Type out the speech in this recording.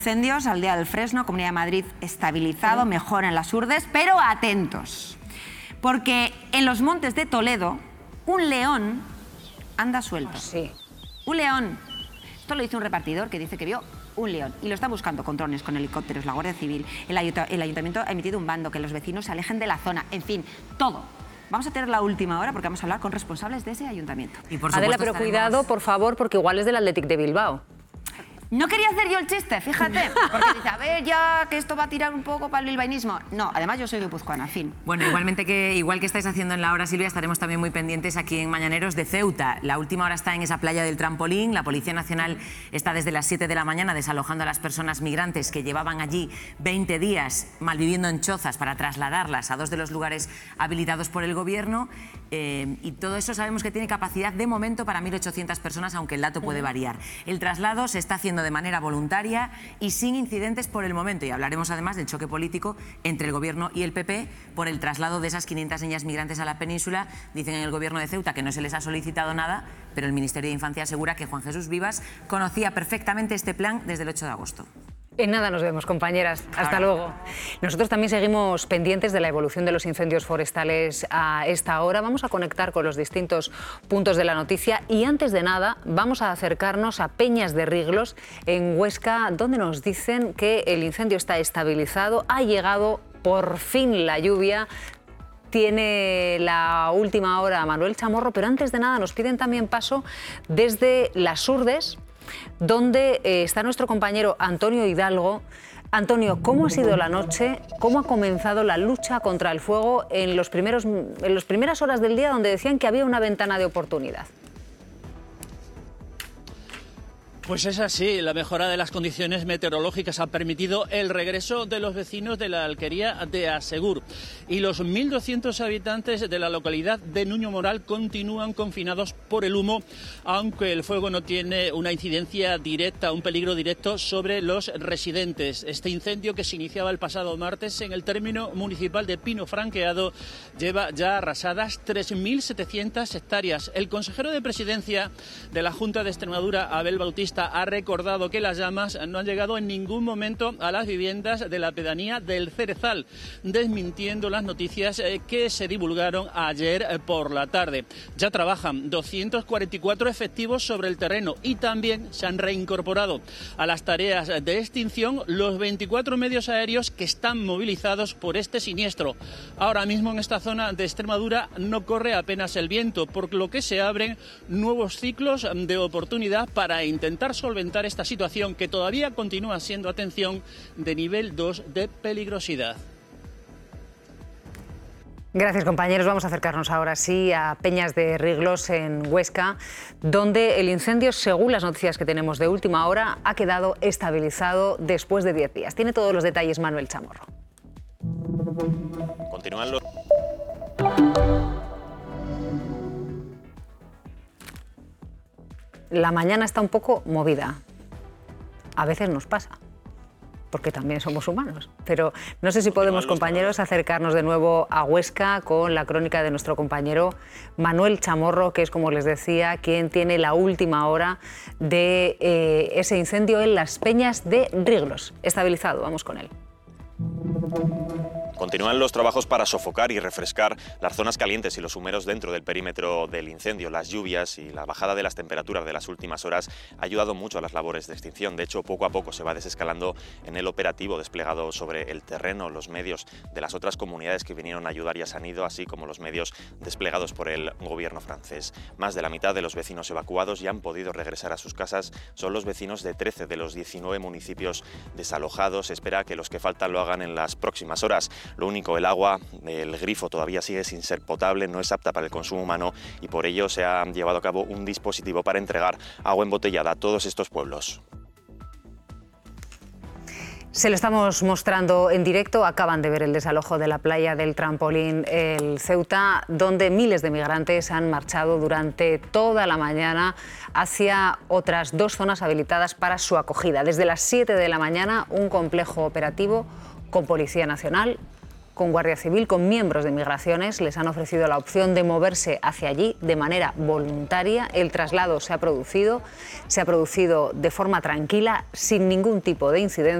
Incendios, Aldea del Fresno, Comunidad de Madrid estabilizado, mejor en las Urdes, pero atentos, porque en los montes de Toledo un león anda suelto. Sí. Un león. Esto lo dice un repartidor que dice que vio un león y lo está buscando con drones, con helicópteros, la Guardia Civil. El Ayuntamiento ha emitido un bando, que los vecinos se alejen de la zona, en fin, todo. Vamos a tener la última hora porque vamos a hablar con responsables de ese ayuntamiento. Y por Adela, pero cuidado, por favor, porque igual es del Athletic de Bilbao. No quería hacer yo el chiste, fíjate, porque dice, a ver, ya que esto va a tirar un poco para el bilbaínismo. No, además yo soy guipuzcoana, fin. Bueno, igual que estáis haciendo en la hora, Silvia, estaremos también muy pendientes aquí en Mañaneros de Ceuta. La última hora está en esa playa del Trampolín. La Policía Nacional está desde las 7 de la mañana desalojando a las personas migrantes que llevaban allí 20 días malviviendo en chozas para trasladarlas a 2 de los lugares habilitados por el Gobierno. Y todo eso sabemos que tiene capacidad de momento para 1.800 personas, aunque el dato puede variar. El traslado se está haciendo de manera voluntaria y sin incidentes por el momento. Y hablaremos además del choque político entre el Gobierno y el PP por el traslado de esas 500 niñas migrantes a la península. Dicen en el Gobierno de Ceuta que no se les ha solicitado nada, pero el Ministerio de Infancia asegura que Juan Jesús Vivas conocía perfectamente este plan desde el 8 de agosto. En nada nos vemos, compañeras. Hasta luego. Nosotros también seguimos pendientes de la evolución de los incendios forestales a esta hora. Vamos a conectar con los distintos puntos de la noticia y antes de nada vamos a acercarnos a Peñas de Riglos, en Huesca, donde nos dicen que el incendio está estabilizado. Ha llegado por fin la lluvia. Tiene la última hora Manuel Chamorro, pero antes de nada nos piden también paso desde las Urdes, donde está nuestro compañero Antonio Hidalgo. Antonio, ¿cómo ha sido la noche? ¿Cómo ha comenzado la lucha contra el fuego en las primeras horas del día, donde decían que había una ventana de oportunidad? Pues es así, la mejora de las condiciones meteorológicas ha permitido el regreso de los vecinos de la alquería de Asegur. Y los 1.200 habitantes de la localidad de Nuño Moral continúan confinados por el humo, aunque el fuego no tiene una incidencia directa, un peligro directo sobre los residentes. Este incendio, que se iniciaba el pasado martes en el término municipal de Pino Franqueado, lleva ya arrasadas 3.700 hectáreas. El consejero de Presidencia de la Junta de Extremadura, Abel Bautista, ha recordado que las llamas no han llegado en ningún momento a las viviendas de la pedanía del Cerezal, desmintiendo las noticias que se divulgaron ayer por la tarde. Ya trabajan 244 efectivos sobre el terreno y también se han reincorporado a las tareas de extinción los 24 medios aéreos que están movilizados por este siniestro. Ahora mismo en esta zona de Extremadura no corre apenas el viento, por lo que se abren nuevos ciclos de oportunidad para intentar solventar esta situación que todavía continúa siendo, atención, de nivel 2 de peligrosidad. Gracias, compañeros. Vamos a acercarnos ahora sí a Peñas de Riglos, en Huesca, donde el incendio, según las noticias que tenemos de última hora, ha quedado estabilizado después de 10 días. Tiene todos los detalles Manuel Chamorro. Continúan los... La mañana está un poco movida. A veces nos pasa, porque también somos humanos. Pero no sé si podemos, compañeros, acercarnos de nuevo a Huesca con la crónica de nuestro compañero Manuel Chamorro, que es, como les decía, quien tiene la última hora de ese incendio en las Peñas de Riglos. Estabilizado, vamos con él. Continúan los trabajos para sofocar y refrescar las zonas calientes y los humeros dentro del perímetro del incendio. Las lluvias y la bajada de las temperaturas de las últimas horas ha ayudado mucho a las labores de extinción. De hecho, poco a poco se va desescalando en el operativo desplegado sobre el terreno. Los medios de las otras comunidades que vinieron a ayudar ya se han ido, así como los medios desplegados por el gobierno francés. Más de la mitad de los vecinos evacuados ya han podido regresar a sus casas. Son los vecinos de 13 de los 19 municipios desalojados. Se espera que los que faltan lo hagan en las próximas horas. Lo único, el agua del grifo todavía sigue sin ser potable, no es apta para el consumo humano y por ello se ha llevado a cabo un dispositivo para entregar agua embotellada a todos estos pueblos. Se lo estamos mostrando en directo. Acaban de ver el desalojo de la playa del Trampolín, el Ceuta, donde miles de migrantes han marchado durante toda la mañana hacia otras 2 zonas habilitadas para su acogida. Desde las 7 de la mañana, un complejo operativo con Policía Nacional, con Guardia Civil, con miembros de Migraciones. Les han ofrecido la opción de moverse hacia allí de manera voluntaria. El traslado se ha producido de forma tranquila, sin ningún tipo de incidencia.